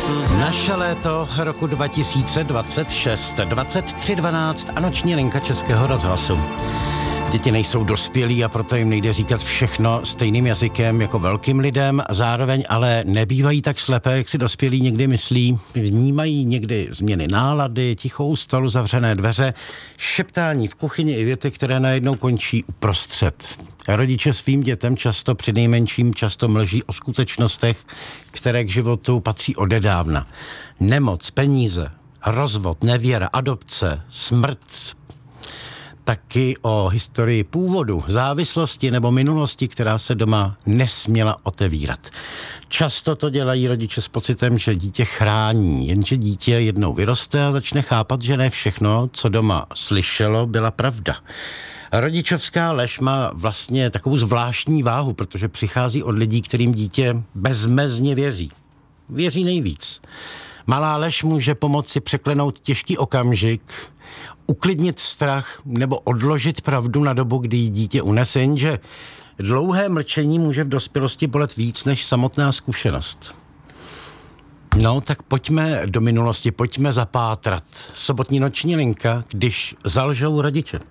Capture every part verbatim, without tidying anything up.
Naše léto roku dva tisíce dvacet šest, dvacet tři dvanáct a noční linka Českého rozhlasu. Děti nejsou dospělí a proto jim nejde říkat všechno stejným jazykem jako velkým lidem, zároveň ale nebývají tak slepé, jak si dospělí někdy myslí. Vnímají někdy změny nálady, tichou stolu, zavřené dveře, šeptání v kuchyni i věty, které najednou končí uprostřed. Rodiče svým dětem často přinejmenším často mlží o skutečnostech, které k životu patří odedávna. Nemoc, peníze, rozvod, nevěra, adopce, smrt, taky o historii původu, závislosti nebo minulosti, která se doma nesměla otevírat. Často to dělají rodiče s pocitem, že dítě chrání, jenže dítě jednou vyroste a začne chápat, že ne všechno, co doma slyšelo, byla pravda. Rodičovská lež má vlastně takovou zvláštní váhu, protože přichází od lidí, kterým dítě bezmezně věří. Věří nejvíc. Malá lež může pomoci překlenout těžký okamžik, uklidnit strach nebo odložit pravdu na dobu, kdy jí dítě unese, jenže dlouhé mlčení může v dospělosti bolet víc než samotná zkušenost. No, tak pojďme do minulosti, pojďme zapátrat. Sobotní noční linka, když zalžou rodiče.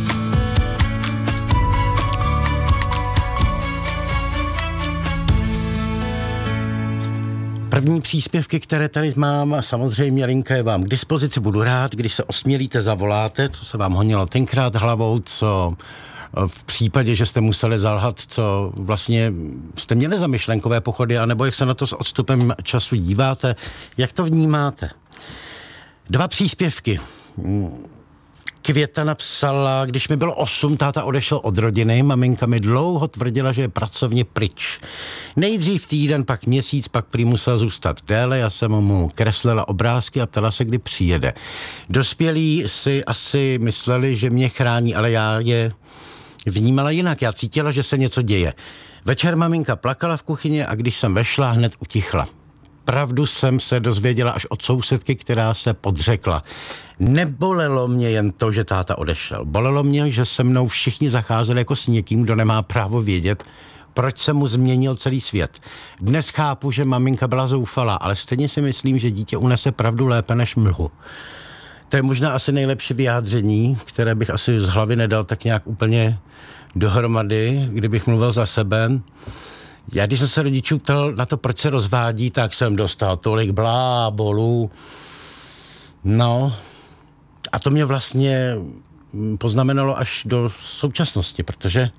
První příspěvky, které tady mám, samozřejmě linka je vám k dispozici, budu rád, když se osmělíte, zavoláte, co se vám honilo tenkrát hlavou, co v případě, že jste museli zalhat, co vlastně jste měli za myšlenkové pochody, anebo jak se na to s odstupem času díváte, jak to vnímáte. Dva příspěvky. Květa napsala, když mi bylo osm, táta odešel od rodiny, maminka mi dlouho tvrdila, že je pracovně pryč. Nejdřív týden, pak měsíc, pak prý musel zůstat déle, já jsem mu kreslila obrázky a ptala se, kdy přijede. Dospělí si asi mysleli, že mě chrání, ale já je vnímala jinak, já cítila, že se něco děje. Večer maminka plakala v kuchyni a když jsem vešla, hned utichla. Pravdu jsem se dozvěděla až od sousedky, která se podřekla. Nebolelo mě jen to, že táta odešel. Bolelo mě, že se mnou všichni zacházeli jako s někým, kdo nemá právo vědět, proč se mu změnil celý svět. Dnes chápu, že maminka byla zoufalá, ale stejně si myslím, že dítě unese pravdu lépe než mlhu. To je možná asi nejlepší vyjádření, které bych asi z hlavy nedal tak nějak úplně dohromady, kdybych mluvil za sebe. Já, když jsem se rodičů ptal na to, proč se rozvádí, tak jsem dostal tolik blábolů. No, a to mě vlastně poznamenalo až do současnosti, protože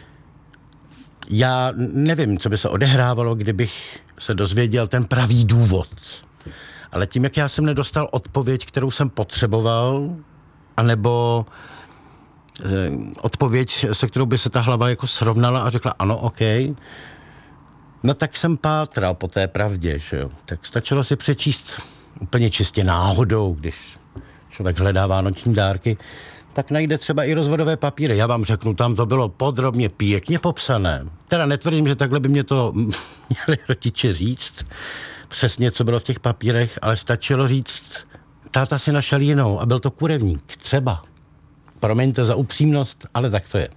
já nevím, co by se odehrávalo, kdybych se dozvěděl ten pravý důvod. Ale tím, jak já jsem nedostal odpověď, kterou jsem potřeboval, anebo eh, odpověď, se kterou by se ta hlava jako srovnala a řekla ano, OK, no tak jsem pátral po té pravdě, že jo. Tak stačilo si přečíst úplně čistě náhodou, když člověk hledá vánoční dárky, tak najde třeba i rozvodové papíry. Já vám řeknu, tam to bylo podrobně pěkně popsané. Teda netvrdím, že takhle by mě to měli rodiče říct, přesně, co bylo v těch papírech, ale stačilo říct, táta si našel jinou a byl to kurevník, třeba. Promiňte za upřímnost, ale tak to je.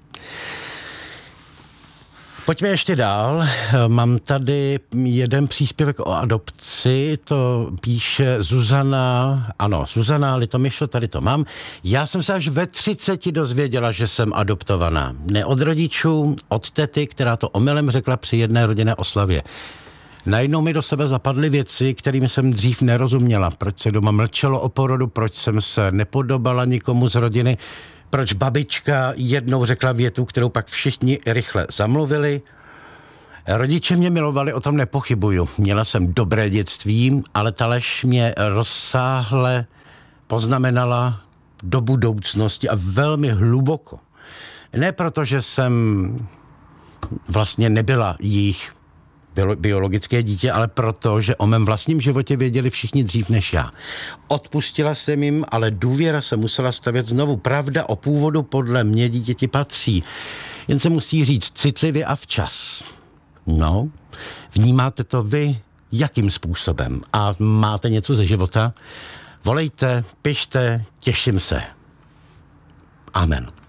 Pojďme ještě dál. Mám tady jeden příspěvek o adopci, to píše Zuzana, ano, Zuzana Litomyšl, tady to mám. Já jsem se až ve třiceti dozvěděla, že jsem adoptovaná. Ne od rodičů, od tety, která to omylem řekla při jedné rodinné oslavě. Najednou mi do sebe zapadly věci, kterým jsem dřív nerozuměla. Proč se doma mlčelo o porodu, proč jsem se nepodobala nikomu z rodiny, proč babička jednou řekla větu, kterou pak všichni rychle zamluvili. Rodiče mě milovali, o tom nepochybuju. Měla jsem dobré dětství, ale ta lež mě rozsáhle poznamenala do budoucnosti a velmi hluboko. Ne proto, že jsem vlastně nebyla jejich biologické dítě, ale proto, že o mém vlastním životě věděli všichni dřív než já. Odpustila jsem jim, ale důvěra se musela stavět znovu. Pravda o původu podle mě dítěti patří. Jen se musí říct citlivě a včas. No, vnímáte to vy jakým způsobem? A máte něco ze života? Volejte, pište, těším se. Amen.